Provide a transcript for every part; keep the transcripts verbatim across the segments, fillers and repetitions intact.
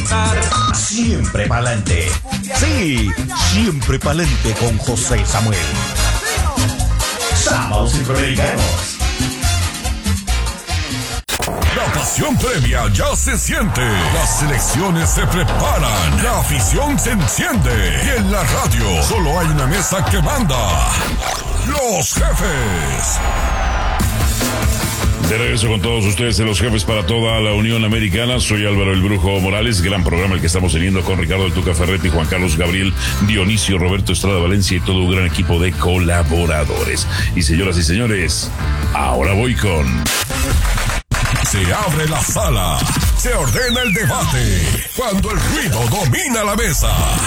cantar. Siempre pa'lante. Sí, siempre pa'lante con José Samuel. Sábados Centroamericanos. La pasión previa ya se siente. Las selecciones se preparan. La afición se enciende. Y en la radio solo hay una mesa que manda. Los Jefes. De regreso con todos ustedes en Los Jefes para toda la Unión Americana. Soy Álvaro el Brujo Morales. Gran programa el que estamos teniendo con Ricardo el Tuca Ferretti, Juan Carlos Gabriel, Dionisio, Roberto Estrada Valencia y todo un gran equipo de colaboradores. Y señoras y señores, ahora voy con... Se abre la sala. Se ordena el debate. Cuando el ruido domina la mesa.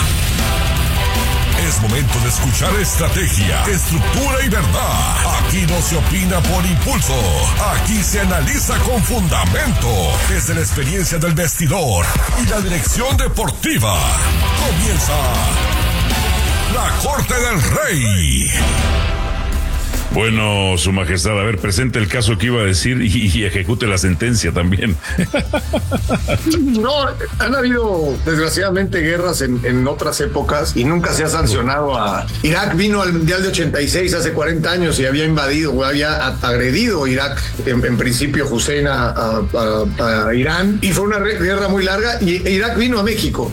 Es momento de escuchar estrategia, estructura y verdad. Aquí no se opina por impulso. Aquí se analiza con fundamento. Desde la experiencia del vestidor y la dirección deportiva. Comienza la Corte del Rey. Bueno, Su Majestad, a ver, presente el caso que iba a decir y, y ejecute la sentencia también. No, han habido desgraciadamente guerras en, en otras épocas y nunca se ha sancionado a... Irak vino al Mundial de ochenta y seis hace cuarenta años y había invadido o había agredido Irak, en, en principio Hussein a, a, a, a Irán, y fue una guerra muy larga y Irak vino a México.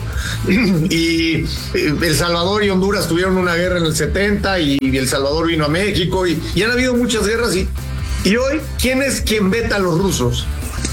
Y El Salvador y Honduras tuvieron una guerra en el setenta y, y El Salvador vino a México y Y han habido muchas guerras y, y hoy, ¿quién es quien veta a los rusos?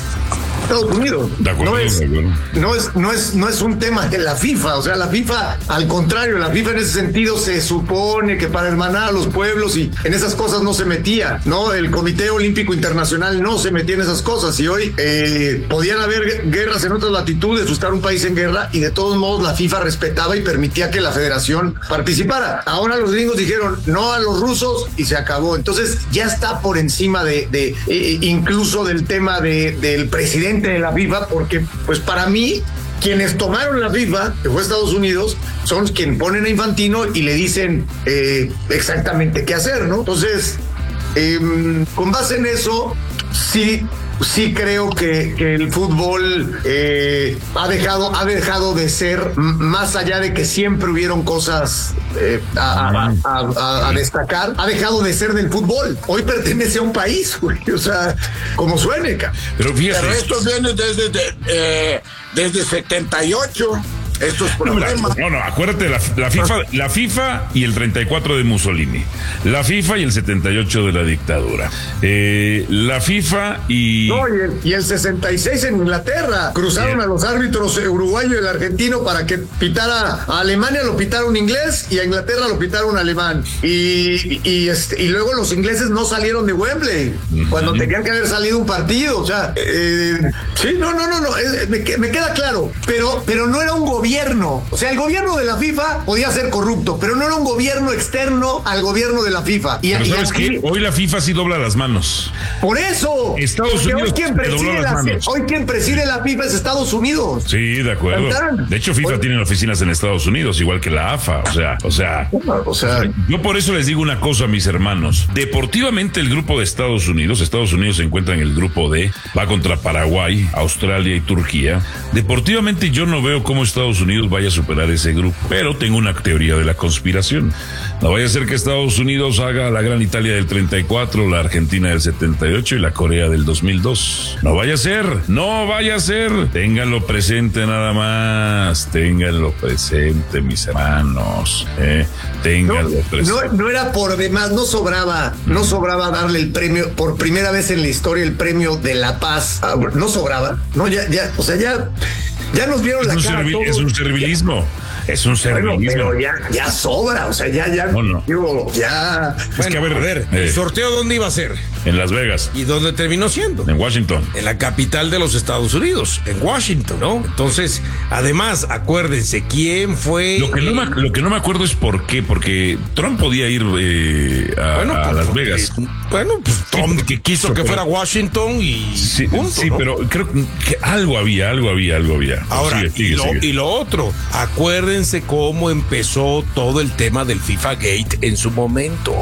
Estados Unidos. De acuerdo, no es, de acuerdo. no es, no es, no es un tema de la FIFA. O sea, la FIFA, al contrario, la FIFA en ese sentido se supone que para hermanar a los pueblos y en esas cosas no se metía, ¿no? El Comité Olímpico Internacional no se metía en esas cosas y hoy eh, podían haber guerras en otras latitudes o estar un país en guerra y de todos modos la FIFA respetaba y permitía que la federación participara. Ahora los gringos dijeron no a los rusos y se acabó. Entonces ya está por encima de, de eh, incluso del tema de, del presidente de la FIFA, porque pues para mí quienes tomaron la FIFA, que fue Estados Unidos, son quienes ponen a Infantino y le dicen eh, exactamente qué hacer, ¿no? Entonces, eh, con base en eso, sí, sí creo que, que el fútbol eh, ha dejado, ha dejado de ser, más allá de que siempre hubieron cosas eh, a, a, a, a destacar, ha dejado de ser del fútbol. Hoy pertenece a un país, güey. O sea, como suene, cara. Pero fíjate. Pero esto viene desde, de, eh, desde setenta y ocho. Estos problemas. No, no, acuérdate, la, la FIFA, la FIFA y el treinta y cuatro de Mussolini, la FIFA y el setenta y ocho de la dictadura, eh, la FIFA y... No, y el, y el sesenta y seis en Inglaterra, cruzaron Bien. a los árbitros uruguayo y el argentino para que pitara, a Alemania lo pitaron inglés y a Inglaterra lo pitaron alemán, y, y, este, y luego los ingleses no salieron de Wembley, uh-huh. cuando tenían que haber salido un partido, o sea, eh, sí, no, no, no, no, eh, me, me queda claro, pero, pero no era un gobierno. O sea, el gobierno de la FIFA podía ser corrupto, pero no era un gobierno externo al gobierno de la FIFA. Y, pero y ¿sabes aquí, qué? Hoy la FIFA sí dobla las manos. Por eso. Estados Unidos hoy quien, preside la, hoy quien preside la FIFA es Estados Unidos. Sí, de acuerdo. De hecho, FIFA hoy, tiene oficinas en Estados Unidos, igual que la A F A. O sea, o sea, o sea, yo por eso les digo una cosa a mis hermanos. Deportivamente, el grupo de Estados Unidos, Estados Unidos se encuentra en el grupo D, va contra Paraguay, Australia y Turquía. Deportivamente, yo no veo cómo Estados Unidos vaya a superar ese grupo, pero tengo una teoría de la conspiración. No vaya a ser que Estados Unidos haga la gran Italia del treinta y cuatro, la Argentina del setenta y ocho y la Corea del dos mil dos. No vaya a ser, no vaya a ser. Ténganlo presente nada más, ténganlo presente, mis hermanos, eh, ténganlo no, presente. No, no era por demás, no sobraba, no sobraba darle el premio, por primera vez en la historia, el premio de la paz. No sobraba, no, ya, ya, o sea, ya, ya nos vieron la cara. Servi- es un servilismo. Es un servilismo. Bueno, pero ya, ya sobra, o sea, ya, ya, no, no. Digo, ya. Es bueno, que a ver, a ver, eh, ¿el sorteo dónde iba a ser? En Las Vegas. ¿Y dónde terminó siendo? En Washington. En la capital de los Estados Unidos, en Washington, ¿no? Entonces, además, acuérdense, ¿quién fue? Lo que no me, lo que no me acuerdo es por qué, porque Trump podía ir eh, a, bueno, a pues, Las Vegas. Porque, bueno, pues Trump sí, que quiso que fuera Washington y sí, punto, sí ¿no? Pero creo que algo había, algo había, algo había. Ahora, sigue, sigue, y, lo, sigue. y lo otro, acuérdense cómo empezó todo el tema del FIFA Gate en su momento.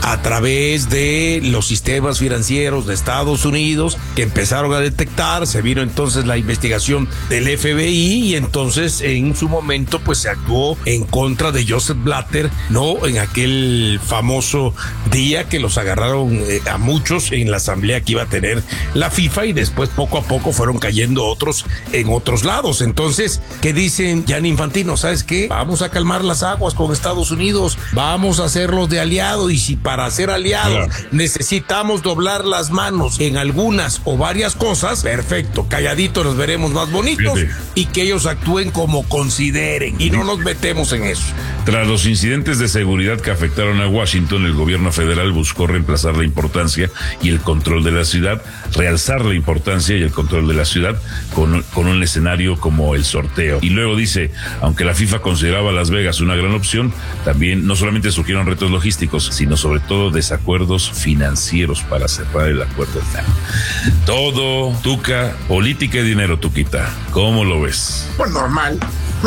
a través de los sistemas financieros de Estados Unidos que empezaron a detectar. Se vino entonces la investigación del F B I y entonces en su momento pues se actuó en contra de Joseph Blatter, ¿no? En aquel famoso día que los agarraron eh, a muchos en la asamblea que iba a tener la FIFA, y después poco a poco fueron cayendo otros en otros lados. Entonces, ¿qué dicen Gianni Infantino? ¿Sabes qué? Vamos a calmar las aguas con Estados Unidos, vamos a hacerlos de aliado, y si para ser aliados claro. necesitamos doblar las manos en algunas o varias cosas, perfecto, calladito nos veremos más bonitos, sí, sí. y que ellos actúen como consideren y no nos metemos en eso. Tras los incidentes de seguridad que afectaron a Washington, el gobierno federal buscó reemplazar la importancia y el control de la ciudad, realzar la importancia y el control de la ciudad con, con un escenario como el sorteo. Y luego dice, aunque la FIFA consideraba Las Vegas una gran opción, también no solamente surgieron retos logísticos, sino sobre todo desacuerdos financieros para cerrar el acuerdo. Todo, Tuca, política y dinero, Tuquita. ¿Cómo lo ves? Pues normal.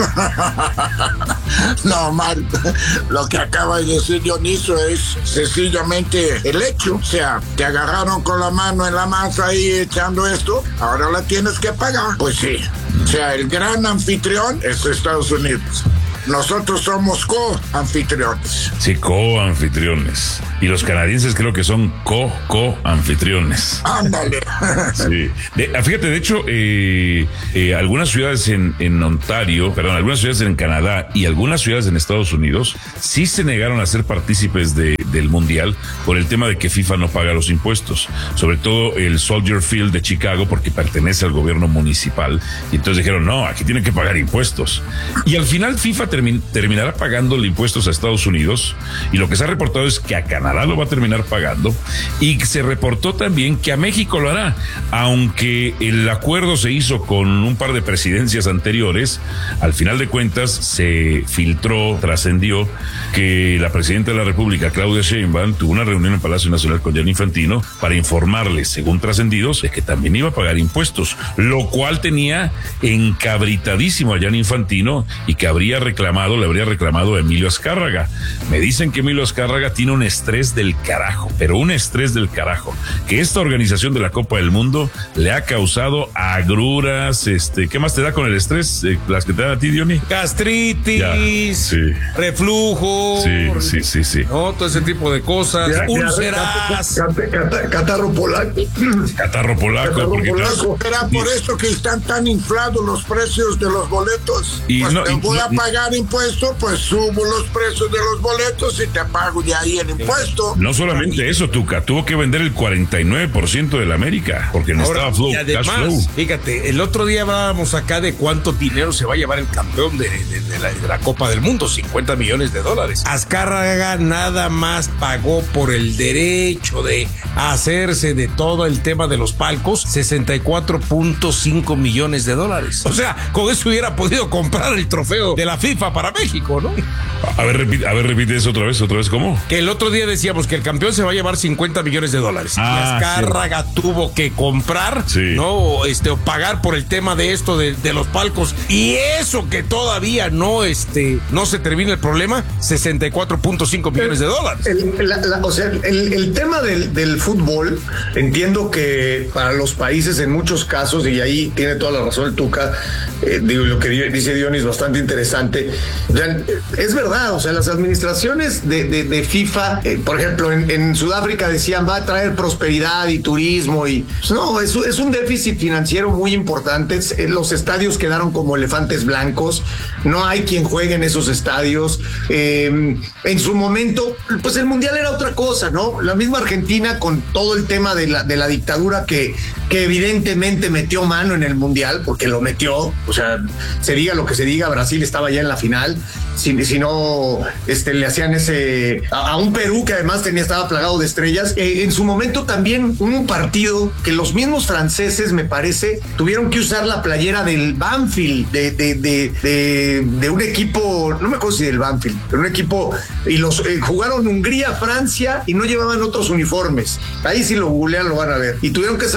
Normal. Lo que acaba de decir Dionisio es sencillamente el hecho. O sea, te agarraron con la mano en la masa ahí echando esto, ahora la tienes que pagar. Pues sí. O sea, el gran anfitrión es Estados Unidos. Nosotros somos co-anfitriones. Sí, co-anfitriones. Y los canadienses creo que son co-co-anfitriones. Ándale. Sí. De, fíjate, de hecho, eh, eh, algunas ciudades en, en Ontario, perdón, algunas ciudades en Canadá y algunas ciudades en Estados Unidos sí se negaron a ser partícipes de, del Mundial por el tema de que FIFA no paga los impuestos. Sobre todo el Soldier Field de Chicago, porque pertenece al gobierno municipal. Y entonces dijeron, no, aquí tienen que pagar impuestos. Y al final FIFA termin, terminará pagando los impuestos a Estados Unidos, y lo que se ha reportado es que a Canadá lo va a terminar pagando, y se reportó también que a México lo hará, aunque el acuerdo se hizo con un par de presidencias anteriores. Al final de cuentas se filtró, trascendió que la presidenta de la República, Claudia Sheinbaum, tuvo una reunión en Palacio Nacional con Gianni Infantino para informarle, según trascendidos, de que también iba a pagar impuestos, lo cual tenía encabritadísimo a Gianni Infantino, y que habría reclamado, le habría reclamado a Emilio Azcárraga. Me dicen que Emilio Azcárraga tiene un estrés del carajo, pero un estrés del carajo, que esta organización de la Copa del Mundo le ha causado agruras. Este, ¿qué más te da con el estrés? Eh, las que te dan a ti, Diony. Gastritis, ya, sí. reflujo, sí, sí, sí, sí. ¿no? Todo ese tipo de cosas, ya, úlceras, ya, cat, cat, catarro polaco. Catarro polaco. Catarro porque polaco. ¿Será por esto que están tan inflados los precios de los boletos? Y pues no, te y, voy a no, pagar impuesto, pues subo los precios de los boletos y te pago de ahí el impuesto. No solamente eso, Tuca, tuvo que vender el cuarenta y nueve por ciento de la América, porque necesitaba Ahora, flow, y además, cash flow. Fíjate, el otro día hablábamos acá de cuánto dinero se va a llevar el campeón de, de, de, la, de la Copa del Mundo, cincuenta millones de dólares. Azcárraga nada más pagó por el derecho de hacerse de todo el tema de los palcos sesenta y cuatro punto cinco millones de dólares. O sea, con eso hubiera podido comprar el trofeo de la FIFA para México, ¿no? A ver, repite, a ver, repite eso otra vez, otra vez, ¿cómo? Que el otro día decíamos que el campeón se va a llevar cincuenta millones de dólares. Ah, y Azcárraga sí. tuvo que comprar, sí. ¿no? Este, o pagar por el tema de esto de, de los palcos. Y eso que todavía no, este, no se termina el problema, sesenta y cuatro punto cinco millones de dólares. El, la, la, o sea, el, el tema del, del fútbol, entiendo que para los países en muchos casos, y ahí tiene toda la razón el Tuca, eh, digo, lo que dice Dionis es bastante interesante. O sea, es verdad, o sea, las administraciones de, de, de FIFA, eh, por ejemplo, en, en Sudáfrica decían va a traer prosperidad y turismo, y pues no, es, es un déficit financiero muy importante. Los estadios quedaron como elefantes blancos, no hay quien juegue en esos estadios. Eh, en su momento, pues el mundial era otra cosa, ¿no? La misma Argentina, con todo el tema de la, de la dictadura que, que evidentemente metió mano en el mundial, porque lo metió, o sea, se diga lo que se diga, Brasil estaba ya en la final. Si, si no, este, le hacían ese a, a un Perú que además tenía, estaba plagado de estrellas. Eh, en su momento también hubo un partido que los mismos franceses, me parece, tuvieron que usar la playera del Banfield, de, de, de, de, de un equipo, no me acuerdo si del Banfield, pero un equipo, y los eh, jugaron Hungría, Francia, y no llevaban otros uniformes. Ahí si lo googlean lo van a ver. Y tuvieron que salir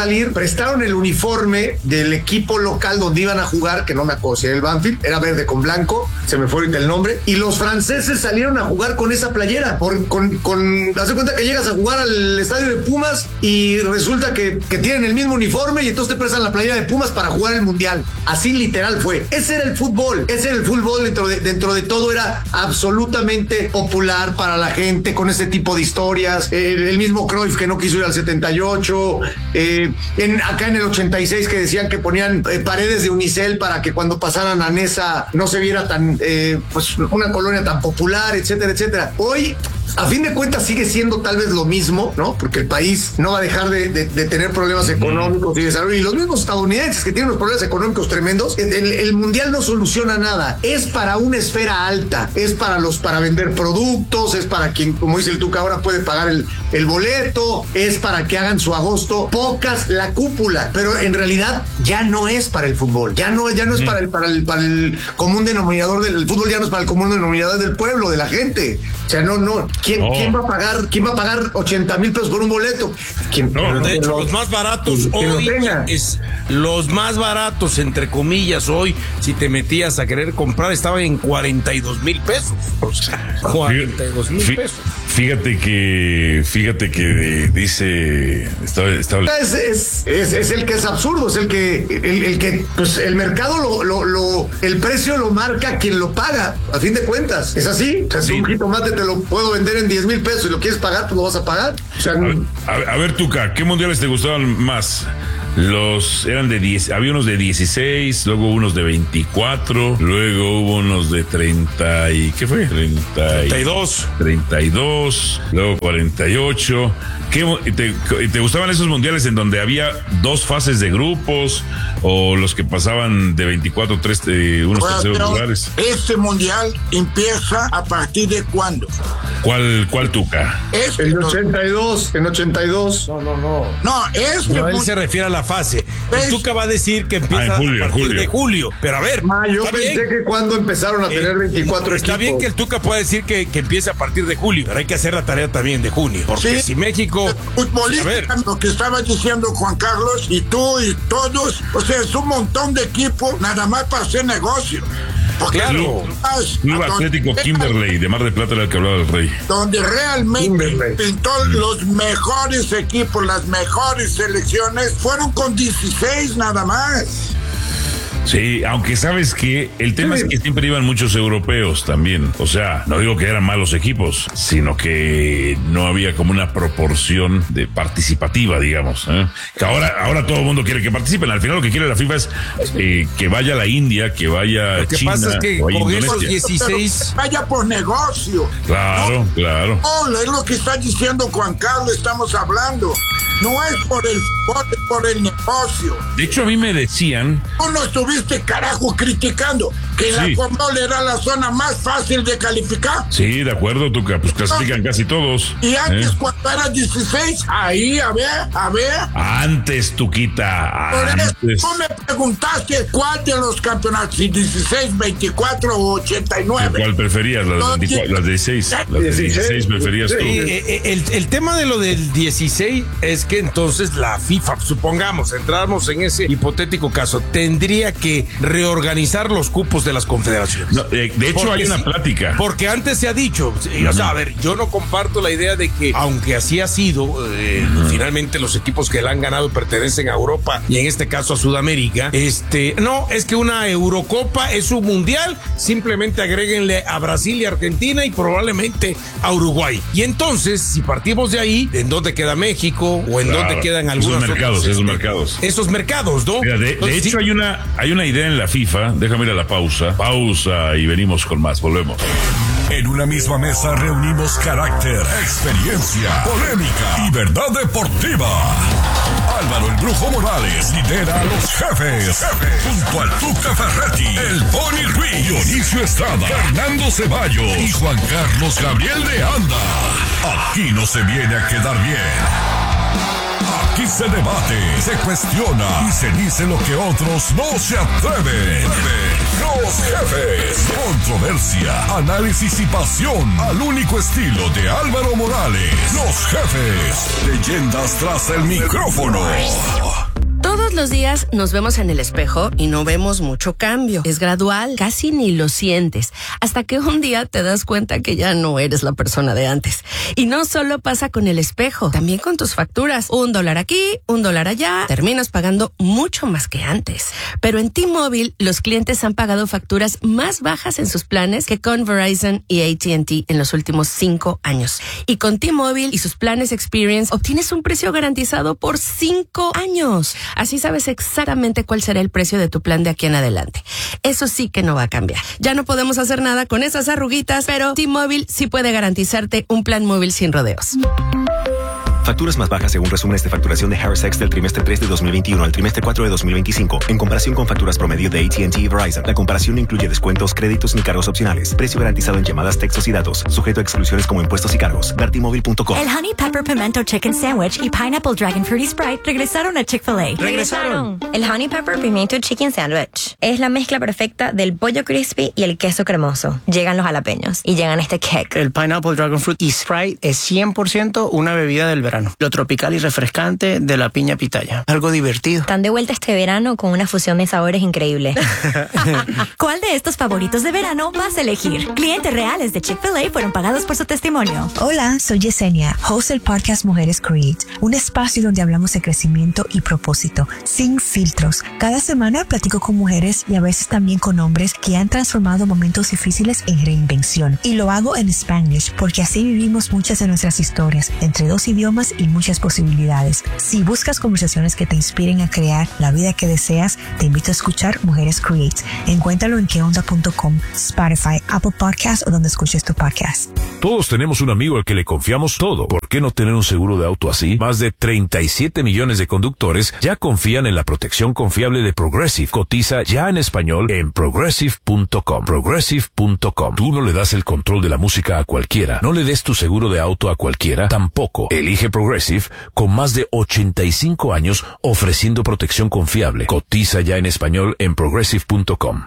prestaron el uniforme del equipo local donde iban a jugar, que no me acuerdo si era el Banfield, era verde con blanco, se me fue ahorita el nombre, y los franceses salieron a jugar con esa playera, por, con, con, haz de cuenta que llegas a jugar al estadio de Pumas y resulta que, que tienen el mismo uniforme y entonces te prestan la playera de Pumas para jugar el Mundial. Así literal fue. Ese era el fútbol, ese era el fútbol dentro de, dentro de todo, era absolutamente popular para la gente con ese tipo de historias. El, el mismo Cruyff que no quiso ir al setenta y ocho, eh, en, acá en el ochenta y seis que decían que ponían eh, paredes de unicel para que cuando pasaran a Nesa no se viera tan, eh, pues una colonia tan popular, etcétera, etcétera. Hoy, a fin de cuentas, sigue siendo tal vez lo mismo, ¿no? Porque el país no va a dejar de, de, de tener problemas económicos y desarrollo. Y los mismos estadounidenses que tienen unos problemas económicos tremendos, el, el mundial no soluciona nada. Es para una esfera alta, es para los para vender productos, es para quien, como dice el Tuca, ahora puede pagar el, el boleto, es para que hagan su agosto. Pocas la cúpula, pero en realidad ya no es para el fútbol, ya no, ya no es para el, para el, para el común denominador del el fútbol, ya no es para el común denominador del pueblo, de la gente. O sea, no, no. ¿Quién, no. ¿quién va a pagar? ¿Quién va a pagar ochenta mil pesos por un boleto? ¿Quién? No, de hecho, los más baratos hoy es los más baratos, entre comillas, hoy, si te metías a querer comprar, estaban en cuarenta y dos mil pesos. O sea, cuarenta y dos mil pesos. Fíjate que, fíjate que dice, está, está... Es, es, es, es el que es absurdo, es el que, el, el que, pues el mercado lo, lo, lo, el precio lo marca quien lo paga, a fin de cuentas. Es así. O sea, si un jitomate te lo puedo vender en diez mil pesos y lo quieres pagar, pues lo vas a pagar. O sea, a, ver, a, ver, a ver, Tuca, ¿qué mundiales te gustaban más? Los eran de diez, había unos de dieciséis, luego unos de veinticuatro, luego hubo unos de treinta y ¿qué fue? treinta y dos, treinta y dos, luego cuarenta y ocho. ¿Qué, te, ¿Te gustaban esos mundiales en donde había dos fases de grupos o los que pasaban de veinticuatro, tres, eh, unos bueno, terceros lugares? Este mundial empieza a partir de ¿cuándo? ¿Cuál, cuál Tuca? Este en ochenta y dos, en ochenta y dos. No, no, no. No, este No, él se refiere a la fase. El Tuca va a decir que empieza ah, julio, a partir julio. de julio. Pero a ver, Ah, yo pensé bien. que cuando empezaron a tener Eh, veinticuatro Está equipos. bien que el Tuca pueda decir que, que empiece a partir de julio, pero hay que hacer la tarea también de junio. Porque Sí. si México... futbolista, A ver. lo que estaba diciendo Juan Carlos y tú y todos, o sea, es un montón de equipos nada más para hacer negocio. Porque Claro. más, Club donde- Atlético Kimberley de Mar del Plata era el que hablaba el Rey. donde realmente Kimberley. pintó los mejores equipos, las mejores selecciones, fueron con dieciséis nada más. Sí, aunque sabes que el tema Sí. es que siempre iban muchos europeos también. O sea, no digo que eran malos equipos, sino que no había como una proporción de participativa, digamos. ¿eh? Que ahora, ahora todo el mundo quiere que participen. Al final lo que quiere la FIFA es eh, que vaya la India, que vaya Lo que China, pasa es que o vaya con esos Indonesia. dieciséis... Pero vaya por negocio. Claro, No, claro. no, es lo que está diciendo Juan Carlos, estamos hablando. No es por el fútbol, es por el negocio. De hecho, a mí me decían, Tú no estuviste, carajo, criticando que Sí. la Conmebol era la zona más fácil de calificar. sí, de acuerdo, Tuca, pues clasifican casi todos. Y antes, ¿eh? cuando era dieciséis, ahí, a ver, a ver. Antes, Tuquita, Por eso antes. tú me preguntaste cuál de los campeonatos, si dieciséis, veinticuatro o ochenta y nueve. ¿Cuál preferías? Las, No, veinticuatro, las dieciséis. Las de dieciséis. dieciséis preferías tú. Sí, eh, el, el tema de lo del dieciséis es que entonces la FIFA, supongamos, entramos en ese hipotético caso, tendría que reorganizar los cupos de las confederaciones. No, eh, de hecho, Porque hay una sí, plática. Porque antes se ha dicho, o sea, a ver, yo no comparto la idea de que, aunque así ha sido, eh, finalmente los equipos que la han ganado pertenecen a Europa y en este caso a Sudamérica. Este, no, es que una Eurocopa es un mundial, simplemente agréguenle a Brasil y Argentina y probablemente a Uruguay. Y entonces, si partimos de ahí, ¿en dónde queda México o en Claro, dónde quedan esos algunos mercados, otros, esos este, mercados. Esos mercados, ¿no? Mira, de, de Entonces, hecho, sí, hay una, hay una idea en la FIFA. Déjame ir a la pausa. Pausa y venimos con más. Volvemos. En una misma mesa reunimos carácter, experiencia, polémica y verdad deportiva. Álvaro el Brujo Morales lidera a los jefes, junto al Tuca Ferretti, el Pony Ruiz, Dionisio Estrada, Fernando Ceballos y Juan Carlos Gabriel de Anda. Aquí no se viene a quedar bien. Aquí se debate, se cuestiona y se dice lo que otros no se atreven. Los jefes. Controversia, análisis y pasión al único estilo de Álvaro Morales. Los jefes. Leyendas tras el micrófono. los días nos vemos en el espejo y no vemos mucho cambio. Es gradual, casi ni lo sientes, hasta que un día te das cuenta que ya no eres la persona de antes. Y no solo pasa con el espejo, también con tus facturas. Un dólar aquí, un dólar allá, terminas pagando mucho más que antes. Pero en T-Mobile, los clientes han pagado facturas más bajas en sus planes que con Verizon y A T and T en los últimos cinco años. Y con T-Mobile y sus planes Experience, obtienes un precio garantizado por cinco años. Así sabes exactamente cuál será el precio de tu plan de aquí en adelante. Eso sí que no va a cambiar. Ya no podemos hacer nada con esas arruguitas, pero T-Mobile sí puede garantizarte un plan móvil sin rodeos. Facturas más bajas según resúmenes de facturación de Harris X del trimestre tres de dos mil veintiuno al trimestre cuatro de dos mil veinticinco, en comparación con facturas promedio de A T and T y Verizon. La comparación no incluye descuentos, créditos ni cargos opcionales. Precio garantizado en llamadas, textos y datos. Sujeto a exclusiones como impuestos y cargos. ver t mobile punto com. El Honey Pepper Pimento Chicken Sandwich y Pineapple Dragon Fruity Sprite regresaron a Chick-fil-A. ¡Regresaron! El Honey Pepper Pimento Chicken Sandwich es la mezcla perfecta del pollo crispy y el queso cremoso. Llegan los jalapeños y llegan este kick. El Pineapple Dragon Fruit y Sprite es cien por ciento una bebida del verano. Lo tropical y refrescante de la piña pitaya. Algo divertido. Están de vuelta este verano con una fusión de sabores increíble. ¿Cuál de estos favoritos de verano vas a elegir? Clientes reales de Chick-fil-A fueron pagados por su testimonio. Hola, soy Yesenia, host del podcast Mujeres Create, un espacio donde hablamos de crecimiento y propósito, sin filtros. Cada semana platico con mujeres y a veces también con hombres que han transformado momentos difíciles en reinvención. Y lo hago en Spanglish porque así vivimos muchas de nuestras historias, entre dos idiomas y muchas posibilidades. Si buscas conversaciones que te inspiren a crear la vida que deseas, te invito a escuchar Mujeres Create. Encuéntralo en queonda punto com, Spotify, Apple Podcasts o donde escuches tu podcast. Todos tenemos un amigo al que le confiamos todo. ¿Por qué no tener un seguro de auto así? Más de treinta y siete millones de conductores ya confían en la protección confiable de Progressive. Cotiza ya en español en progressive punto com. progressive punto com. Tú no le das el control de la música a cualquiera. No le des tu seguro de auto a cualquiera. Tampoco. Elige Progressive, con más de ochenta y cinco años ofreciendo protección confiable. Cotiza ya en español en progressive punto com.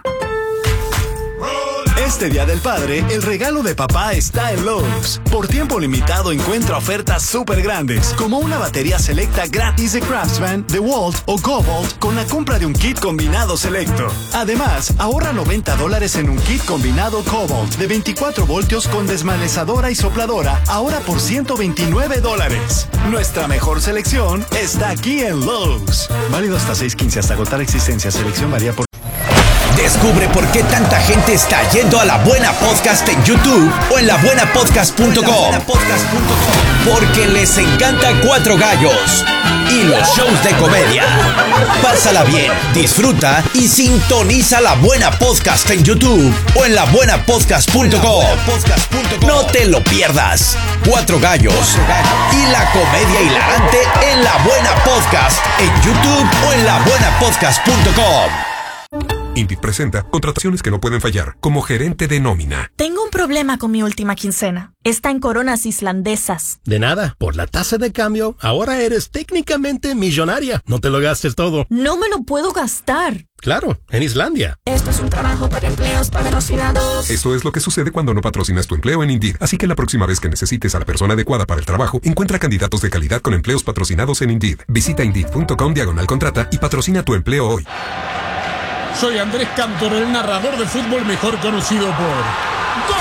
Este Día del Padre, el regalo de papá está en Lowe's. Por tiempo limitado encuentra ofertas súper grandes, como una batería selecta gratis de Craftsman, DeWalt o Cobalt con la compra de un kit combinado selecto. Además, ahorra noventa dólares en un kit combinado Cobalt de veinticuatro voltios con desmalezadora y sopladora, ahora por ciento veintinueve dólares. Nuestra mejor selección está aquí en Lowe's. Válido hasta seis quince hasta agotar existencia. Selección varía por... Descubre por qué tanta gente está yendo a La Buena Podcast en YouTube o en la buena podcast punto com. Porque les encanta Cuatro Gallos y los shows de comedia. Pásala bien, disfruta y sintoniza La Buena Podcast en YouTube o en la buena podcast punto com. No te lo pierdas. Cuatro Gallos y la comedia hilarante en La Buena Podcast en YouTube o en la buena podcast punto com. Indeed presenta contrataciones que no pueden fallar como gerente de nómina. Tengo un problema con mi última quincena. Está en coronas islandesas. De nada, por la tasa de cambio, ahora eres técnicamente millonaria. No te lo gastes todo. No me lo puedo gastar. Claro, en Islandia. Esto es un trabajo para empleos patrocinados. Esto es lo que sucede cuando no patrocinas tu empleo en Indeed. Así que la próxima vez que necesites a la persona adecuada para el trabajo, encuentra candidatos de calidad con empleos patrocinados en Indeed. Visita indeed punto com diagonal contrata y patrocina tu empleo hoy. Soy Andrés Cantor, el narrador de fútbol mejor conocido por ¡Gol!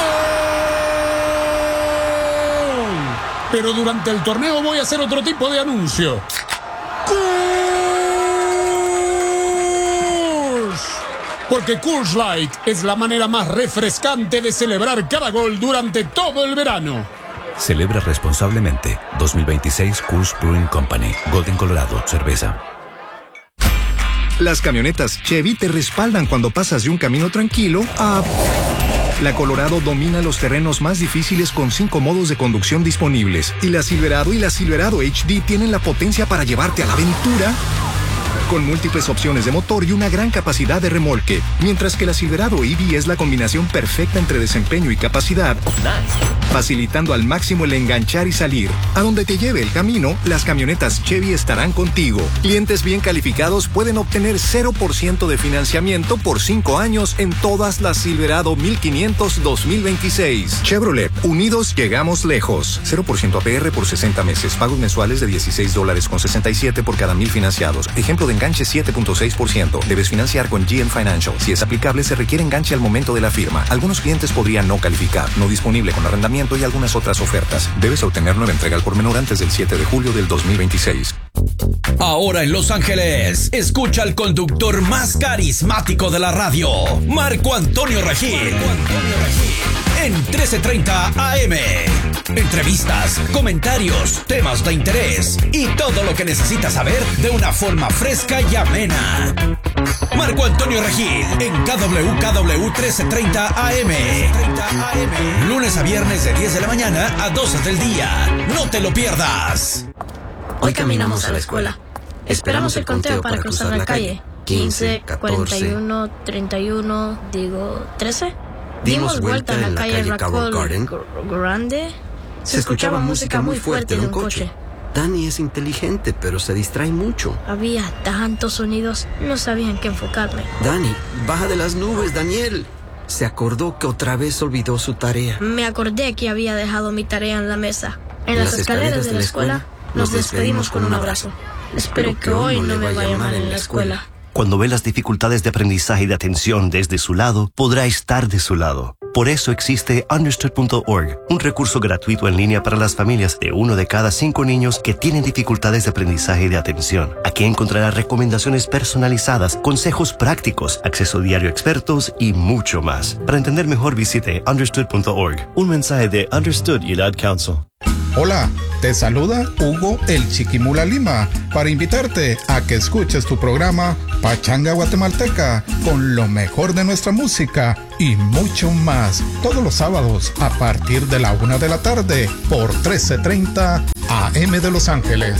Pero durante el torneo voy a hacer otro tipo de anuncio. ¡Coors! Porque Coors Light es la manera más refrescante de celebrar cada gol durante todo el verano. Celebra responsablemente. dos mil veintiséis Coors Brewing Company. Golden, Colorado. Cerveza. Las camionetas Chevy te respaldan cuando pasas de un camino tranquilo a... La Colorado domina los terrenos más difíciles con cinco modos de conducción disponibles. Y la Silverado y la Silverado H D tienen la potencia para llevarte a la aventura con múltiples opciones de motor y una gran capacidad de remolque. Mientras que la Silverado E V es la combinación perfecta entre desempeño y capacidad. Nice. facilitando al máximo el enganchar y salir. A donde te lleve el camino, las camionetas Chevy estarán contigo. Clientes bien calificados pueden obtener cero por ciento de financiamiento por cinco años en todas las Silverado mil quinientos dos mil veintiséis. Chevrolet, unidos llegamos lejos. cero por ciento A P R por sesenta meses. Pagos mensuales de dieciséis dólares con sesenta y siete por cada mil financiados. Ejemplo de enganche siete punto seis por ciento. Debes financiar con G M Financial. Si es aplicable, se requiere enganche al momento de la firma. Algunos clientes podrían no calificar. No disponible con arrendamiento y algunas otras ofertas. Debes obtener nueva entrega al por menor antes del siete de julio del dos mil veintiséis. Ahora en Los Ángeles, escucha al conductor más carismático de la radio, Marco Antonio Regil. Marco Antonio Regil. En trece treinta A M. Entrevistas, comentarios, temas de interés y todo lo que necesitas saber de una forma fresca y amena. Marco Antonio Regil en K W K W trece treinta A M. Lunes a viernes de diez de la mañana a doce del día. No te lo pierdas. Hoy caminamos a la escuela. Esperamos el conteo para cruzar la calle. quince, cuarenta y uno, treinta y uno, digo, trece. Dimos vuelta en la calle Raccoon Garden. Grande. Se escuchaba música muy fuerte de un coche. Dani es inteligente, pero se distrae mucho. Había tantos sonidos, no sabía en qué enfocarme. Dani, baja de las nubes, Daniel. Se acordó que otra vez olvidó su tarea. Me acordé que había dejado mi tarea en la mesa. En las escaleras de la escuela nos despedimos con un abrazo. Espero que hoy no me vaya mal en la escuela. Cuando ve las dificultades de aprendizaje y de atención desde su lado, podrá estar de su lado. Por eso existe understood punto org, un recurso gratuito en línea para las familias de uno de cada cinco niños que tienen dificultades de aprendizaje y de atención. Aquí encontrará recomendaciones personalizadas, consejos prácticos, acceso diario a expertos y mucho más. Para entender mejor, visite understood punto org. Un mensaje de Understood y el Ad Council. Hola, te saluda Hugo el Chiquimula Lima para invitarte a que escuches tu programa Pachanga Guatemalteca con lo mejor de nuestra música y mucho más todos los sábados a partir de la una de la tarde por trece treinta A M de Los Ángeles.